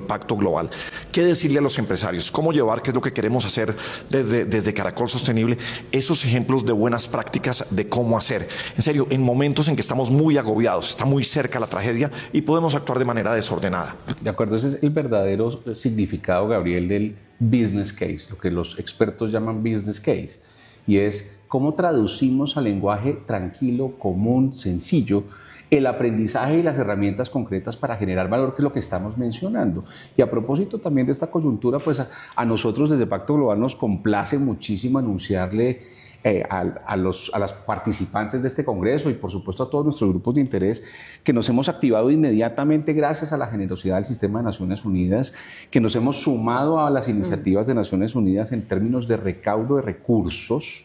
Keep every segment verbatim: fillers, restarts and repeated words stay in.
impacto global. ¿Qué decirle a los empresarios? ¿Cómo llevar, qué es lo que queremos hacer desde, desde Caracol Sostenible? Esos ejemplos de buenas prácticas de cómo hacer. En serio, en momentos en que estamos muy agobiados, está muy cerca la tragedia y podemos actuar de manera desordenada. De acuerdo, ese es el verdadero significado, Gabriel, del business case, lo que los expertos llaman business case, y es cómo traducimos al lenguaje tranquilo, común, sencillo, el aprendizaje y las herramientas concretas para generar valor, que es lo que estamos mencionando. Y a propósito también de esta coyuntura, pues a, a nosotros desde Pacto Global nos complace muchísimo anunciarle eh, a, a, los, a las participantes de este congreso y por supuesto a todos nuestros grupos de interés que nos hemos activado inmediatamente gracias a la generosidad del Sistema de Naciones Unidas, que nos hemos sumado a las iniciativas de Naciones Unidas en términos de recaudo de recursos,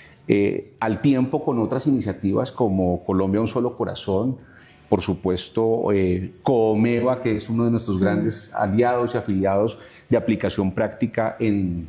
Eh, al tiempo con otras iniciativas como Colombia Un Solo Corazón, por supuesto eh, Coomeva, que es uno de nuestros grandes aliados y afiliados de aplicación práctica en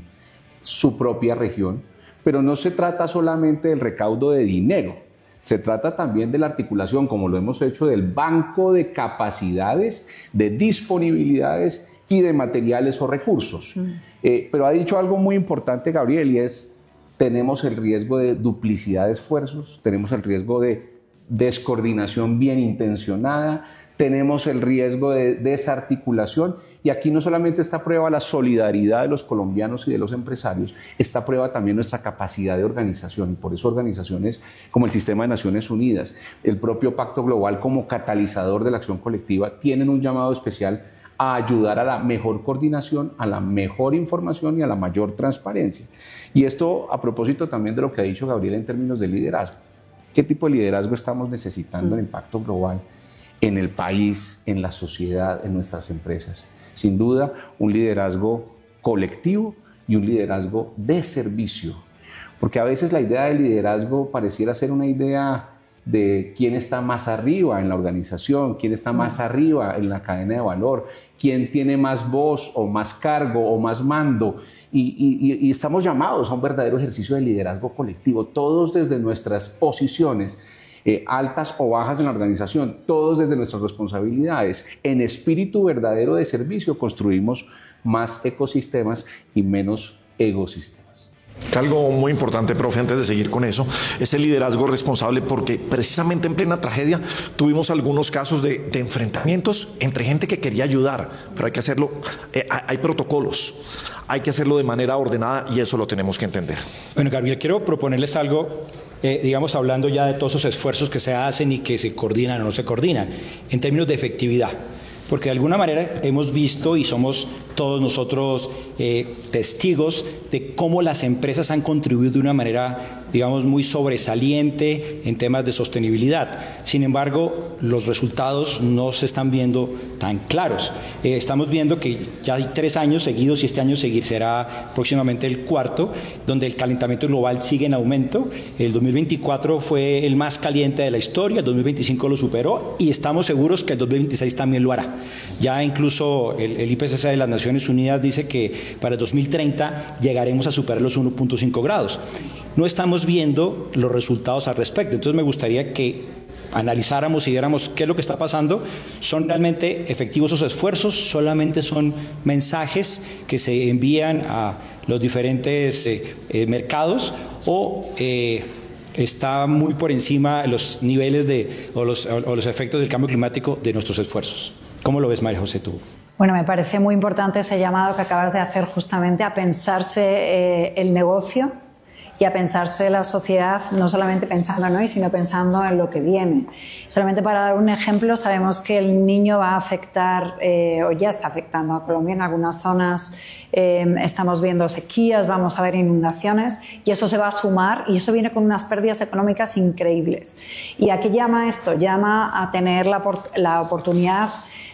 su propia región. Pero no se trata solamente del recaudo de dinero, se trata también de la articulación, como lo hemos hecho, del banco de capacidades, de disponibilidades y de materiales o recursos. Mm. Eh, pero ha dicho algo muy importante, Gabriel, y es: tenemos el riesgo de duplicidad de esfuerzos, tenemos el riesgo de descoordinación bien intencionada, tenemos el riesgo de desarticulación, y aquí no solamente está a prueba la solidaridad de los colombianos y de los empresarios, está a prueba también nuestra capacidad de organización, y por eso organizaciones como el Sistema de Naciones Unidas, el propio Pacto Global como catalizador de la acción colectiva, tienen un llamado especial a ayudar a la mejor coordinación, a la mejor información y a la mayor transparencia. Y esto a propósito también de lo que ha dicho Gabriel en términos de liderazgo. ¿Qué tipo de liderazgo estamos necesitando mm. en el Pacto Global, en el país, en la sociedad, en nuestras empresas? Sin duda, un liderazgo colectivo y un liderazgo de servicio. Porque a veces la idea del liderazgo pareciera ser una idea de quién está más arriba en la organización, quién está más arriba en la cadena de valor, quién tiene más voz o más cargo o más mando. Y, y, y estamos llamados a un verdadero ejercicio de liderazgo colectivo, todos desde nuestras posiciones, eh, altas o bajas en la organización, todos desde nuestras responsabilidades. En espíritu verdadero de servicio construimos más ecosistemas y menos ecosistemas. Algo muy importante, profe, antes de seguir con eso, es el liderazgo responsable, porque precisamente en plena tragedia tuvimos algunos casos de, de enfrentamientos entre gente que quería ayudar, pero hay que hacerlo, eh, hay protocolos, hay que hacerlo de manera ordenada y eso lo tenemos que entender. Bueno, Gabriel, quiero proponerles algo, eh, digamos, hablando ya de todos esos esfuerzos que se hacen y que se coordinan o no se coordinan, en términos de efectividad. Porque de alguna manera hemos visto y somos todos nosotros eh, testigos de cómo las empresas han contribuido de una manera, digamos, muy sobresaliente en temas de sostenibilidad. Sin embargo, los resultados no se están viendo tan claros. Eh, estamos viendo que ya hay tres años seguidos y este año seguir será próximamente el cuarto, donde el calentamiento global sigue en aumento. El dos mil veinticuatro fue el más caliente de la historia, el dos mil veinticinco lo superó y estamos seguros que el dos mil veintiséis también lo hará. Ya incluso el, el I P C C de las Naciones Unidas dice que para el dos mil treinta llegaremos a superar los uno punto cinco grados. No estamos viendo los resultados al respecto, entonces me gustaría que analizáramos y viéramos qué es lo que está pasando. ¿Son realmente efectivos esos esfuerzos? ¿Solamente son mensajes que se envían a los diferentes eh, eh, mercados? ¿O eh, está muy por encima los niveles de, o, los, o los efectos del cambio climático de nuestros esfuerzos? ¿Cómo lo ves, María José, tú? Bueno, me parece muy importante ese llamado que acabas de hacer justamente a pensarse eh, el negocio y a pensarse la sociedad, no solamente pensando en hoy, sino pensando en lo que viene. Solamente para dar un ejemplo, sabemos que el Niño va a afectar, eh, o ya está afectando a Colombia en algunas zonas. Eh, estamos viendo sequías, vamos a ver inundaciones, y eso se va a sumar, y eso viene con unas pérdidas económicas increíbles. ¿Y a qué llama esto? Llama a tener la, la oportunidad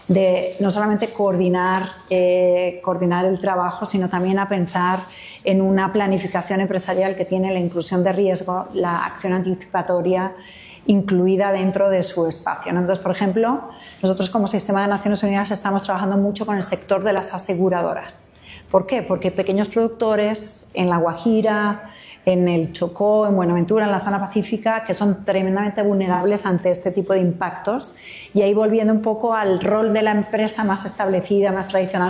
de no solamente coordinar, eh, coordinar el trabajo, sino también a pensar en una planificación empresarial que tiene la inclusión de riesgo, la acción anticipatoria incluida dentro de su espacio, ¿no? Entonces, por ejemplo, nosotros como Sistema de Naciones Unidas estamos trabajando mucho con el sector de las aseguradoras. ¿Por qué? Porque pequeños productores en La Guajira, en el Chocó, en Buenaventura, en la zona pacífica, que son tremendamente vulnerables ante este tipo de impactos. Y ahí volviendo un poco al rol de la empresa más establecida, más tradicional,